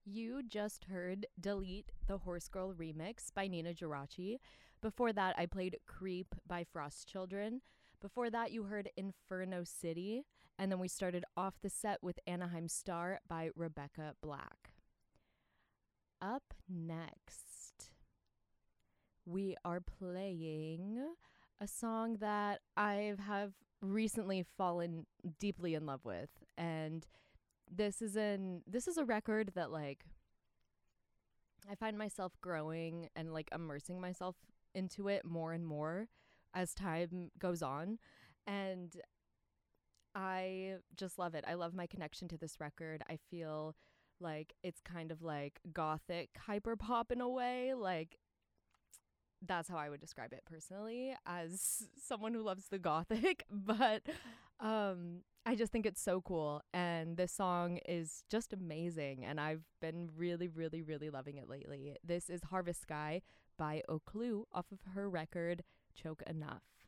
You just heard Delete the Horse Girl remix by Nina Geraci. Before that, I played Creep by Frost Children. Before that, you heard Inferno City. And then we started off the set with Anaheim Star by Rebecca Black. Up next, we are playing a song that I have recently fallen deeply in love with. And this is a record that like I find myself growing and like immersing myself into it more and more as time goes on. And I just love it. I love my connection to this record. I feel like it's kind of like gothic hyper pop in a way. Like that's how I would describe it personally as someone who loves the gothic, but I just think it's so cool and this song is just amazing and I've been really really loving it lately. This is Harvest Sky by Oclu off of her record Choke Enough.